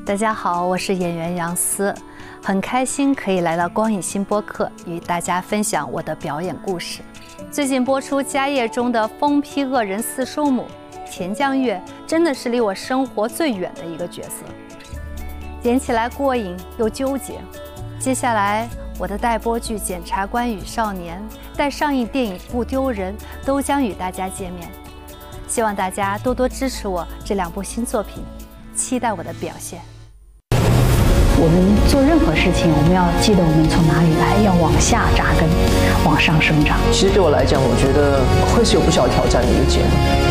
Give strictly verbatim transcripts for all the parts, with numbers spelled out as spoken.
大家好，我是演员杨思，很开心可以来到光影新播客，与大家分享我的表演故事。最近播出《家业》中的疯批恶人四叔母田江月，真的是离我生活最远的一个角色，演起来过瘾又纠结。接下来我的待播剧《检察官与少年》待上映电影《不丢人》都将与大家见面，希望大家多多支持我这两部新作品，期待我的表现。 我们做任何事情，我们要记得我们从哪里来，要往下扎根，往上生长。 其实对我来讲，我觉得会是有不小挑战的一个节目，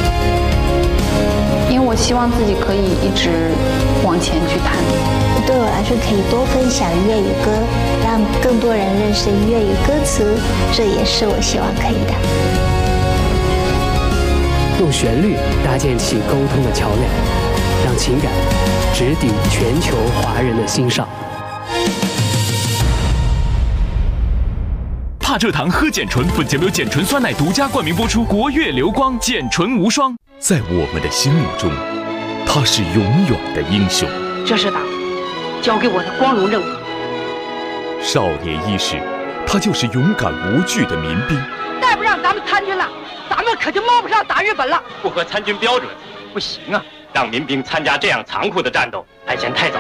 因为我希望自己可以一直往前去谈。 对我来说，可以多分享粤语歌，让更多人认识粤语歌词，这也是我希望可以的。 用旋律搭建起沟通的桥梁，让情感直抵全球华人的心上。 帕蔗糖喝碱醇，本节目由碱醇酸奶独家冠名播出。国粤流光，碱醇无双。在我们的心目中，他是永远的英雄。 这是党交给我的光荣任务。 少年伊始，他就是勇敢无惧的民兵。 再不让咱们参军了，咱们可就冒不上打日本了。 不合参军标准，不行啊！让民兵参加这样残酷的战斗，还嫌太早。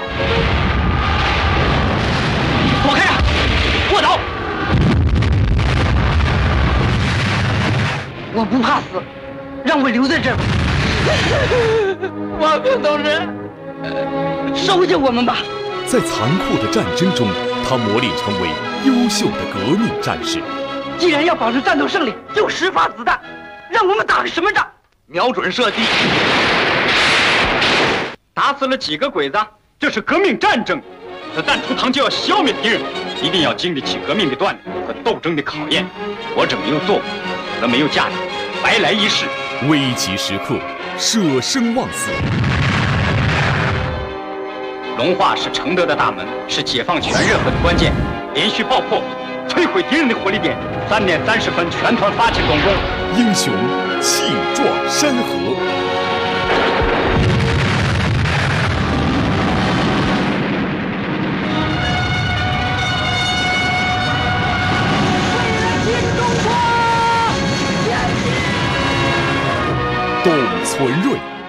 躲开啊！卧倒！ 我不怕死，让我留在这儿。王平同志，收下我们吧。 在残酷的战争中，他磨练成为优秀的革命战士。 既然要保证战斗胜利，就十发子弹，让我们打个什么仗？ 瞄准射击。打死了几个鬼子，这是革命战争。子弹出膛就要消灭敌人，一定要经得起革命的锻炼和斗争的考验。活着没有做，死了没有价值，白来一世。 危急时刻，舍生忘死。 龙化是承德的大门，是解放全热河的关键。连续爆破，摧毁敌人的火力点。三点三十分，全团发起总攻。 英雄气壮山河。董存瑞。